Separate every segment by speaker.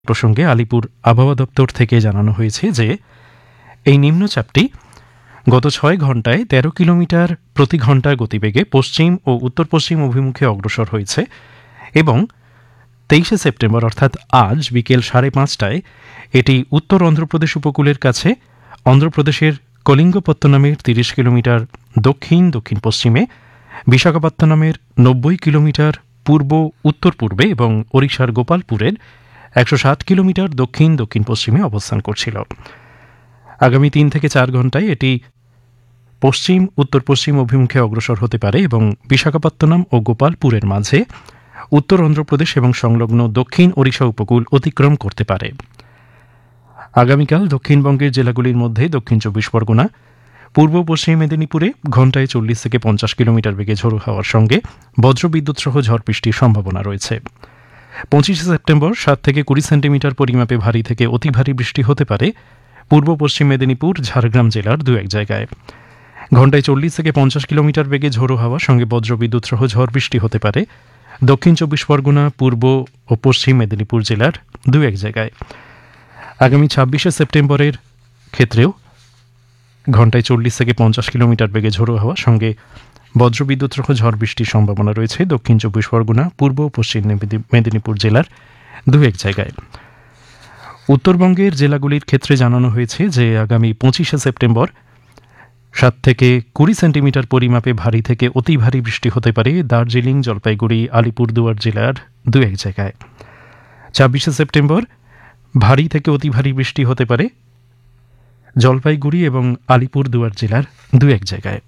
Speaker 1: প্রসঙ্গে আলিপুর আবহাওয়া দপ্তর থেকে জানানো হয়েছে যে এই নিম্নচাপটি গত 6 ঘণ্টায় 13 কিলোমিটার প্রতি ঘণ্টা গতিবেগে পশ্চিম ও উত্তর পশ্চিম অভিমুখে অগ্রসর হয়েছে এবং 23শে সেপ্টেম্বর অর্থাৎ আজ বিকেল 5:30টায় এটি উত্তর অন্ধ্রপ্রদেশ উপকূলের কাছে অন্ধ্রপ্রদেশের কলিঙ্গপত্তনমের 30 কিলোমিটার দক্ষিণ দক্ষিণ পশ্চিমে, বিশাখাপত্তনমের 90 কিলোমিটার পূর্ব উত্তর পূর্বে এবং ওড়িশার গোপালপুরের 160 কিলোমিটার দক্ষিণ দক্ষিণ পশ্চিমে অবস্থান করছিল। আগামী 3 থেকে 4 ঘণ্টায় এটি পশ্চিম উত্তর পশ্চিম অভিমুখে অগ্রসর হতে পারে এবং বিশাখাপত্তনম ও গোপালপুরের মাঝে উত্তর অন্ধ্রপ্রদেশ এবং সংলগ্ন দক্ষিণ ওড়িশা উপকূল অতিক্রম করতে পারে। আগামীকাল দক্ষিণবঙ্গের জেলাগুলির মধ্যে দক্ষিণ 24 পরগনা, পূর্ব পশ্চিম মেদিনীপুরে ঘণ্টায় 40 থেকে 50 কিলোমিটার বেগে ঝোড়ো হাওয়ার সঙ্গে বজ্রবিদ্যুৎ সহ ঝড় বৃষ্টির সম্ভাবনা রয়েছে। 25শে সেপ্টেম্বর 7 থেকে 20 সেন্টিমিটার পরিমাপে ভারী থেকে অতি ভারী বৃষ্টি হতে পারে পূর্ব পশ্চিম মেদিনীপুর, ঝাড়গ্রাম জেলার 2-1 জায়গায়। ঘণ্টায় 40 থেকে 50 কিলোমিটার বেগে ঝোড়ো হাওয়া সঙ্গে বজ্রবিদ্যুৎ সহ ঝড় বৃষ্টি হতে পারে দক্ষিণ 24 পরগনা, পূর্ব ও পশ্চিম মেদিনীপুর জেলার 2-1 জায়গায়। আগামী 26শে সেপ্টেম্বরের ক্ষেত্রেও ঘণ্টায় 40 থেকে 50 কিলোমিটার বেগে ঝোড়ো হাওয়া সঙ্গে বজ্রবিদ্যুৎ সহ ঝড় বৃষ্টির সম্ভাবনা রয়েছে দক্ষিণ 24 পরগনা, পূর্ব ও পশ্চিম মেদিনীপুর জেলার 2-1 জায়গায়। উত্তরবঙ্গের জেলাগুলির ক্ষেত্রে জানানো হয়েছে যে আগামী 25শে সেপ্টেম্বর 7 থেকে 20 সেন্টিমিটার পরিমাপে ভারী থেকে অতি ভারী বৃষ্টি হতে পারে দার্জিলিং, জলপাইগুড়ি, আলিপুরদুয়ার জেলার 2-1 জায়গায়। 26শে সেপ্টেম্বর ভারী থেকে অতি ভারী বৃষ্টি হতে পারে জলপাইগুড়ি এবং আলিপুরদুয়ার জেলার 2-1 জায়গায়।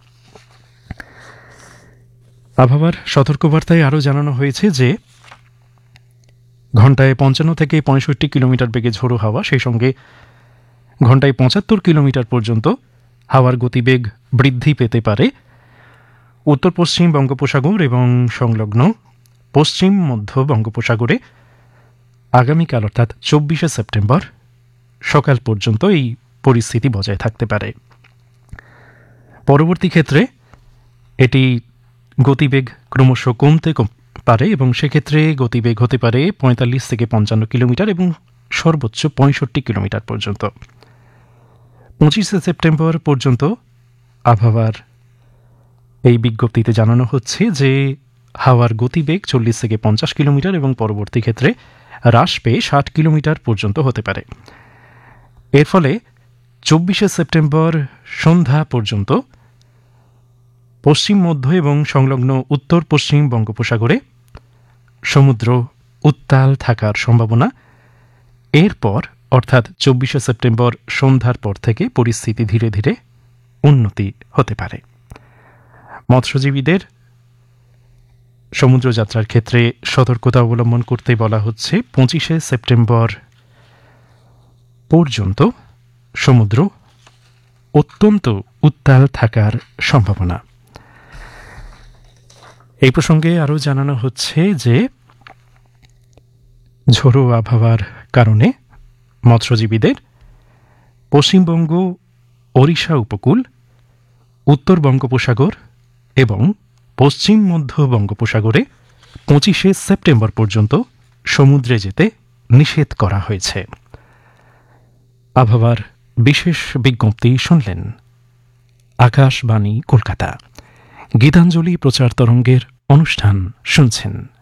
Speaker 1: আবহাওয়ার সতর্কবার্তায় আরও জানানো হয়েছে যে ঘণ্টায় 55 থেকে 65 কিলোমিটার বেগে ঝোড়ো হাওয়া, সেই সঙ্গে ঘণ্টায় 75 কিলোমিটার পর্যন্ত হাওয়ার গতিবেগ বৃদ্ধি পেতে পারে উত্তর পশ্চিম বঙ্গোপসাগর এবং সংলগ্ন পশ্চিম মধ্য বঙ্গোপসাগরে আগামীকাল অর্থাৎ 24শে সেপ্টেম্বর সকাল পর্যন্ত এই পরিস্থিতি বজায় থাকতে পারে। পরবর্তী ক্ষেত্রে এটি গতিবেগ ক্রমশ কমতে পারে এবং সেক্ষেত্রে গতিবেগ হতে পারে 45 থেকে 55 কিলোমিটার এবং সর্বোচ্চ 65 কিলোমিটার পর্যন্ত। 25শে সেপ্টেম্বর পর্যন্ত আবহাওয়ার এই বিজ্ঞপ্তিতে জানানো হচ্ছে যে হাওয়ার গতিবেগ 40 থেকে 50 কিলোমিটার এবং পরবর্তী ক্ষেত্রে হ্রাস পেয়ে 60 কিলোমিটার পর্যন্ত হতে পারে। এর ফলে 24শে সেপ্টেম্বর সন্ধ্যা পর্যন্ত পশ্চিম মধ্য এবং সংলগ্ন উত্তর পশ্চিম বঙ্গোপসাগরে সমুদ্র উত্তাল থাকার সম্ভাবনা। এরপর অর্থাৎ 24শে সেপ্টেম্বর সন্ধ্যার পর থেকে পরিস্থিতি ধীরে ধীরে উন্নতি হতে পারে। মৎস্যজীবীদের সমুদ্রযাত্রার ক্ষেত্রে সতর্কতা অবলম্বন করতে বলা হচ্ছে 25শে সেপ্টেম্বর পর্যন্ত সমুদ্র অত্যন্ত উত্তাল থাকার সম্ভাবনা। এই প্রসঙ্গে আরও জানানো হচ্ছে যে ঝোড়ো আবহাওয়ার কারণে মৎস্যজীবীদের পশ্চিমবঙ্গ, ওড়িশা উপকূল, উত্তর বঙ্গোপসাগর এবং পশ্চিম মধ্য বঙ্গোপসাগরে 25শে সেপ্টেম্বর পর্যন্ত সমুদ্রে যেতে নিষেধ করা হয়েছে। আবহাওয়ার বিশেষ বিজ্ঞপ্তি শুনলেন। আকাশবাণী কলকাতা, গীতাঞ্জলি প্রচার তরঙ্গের অনুষ্ঠান শুনছেন।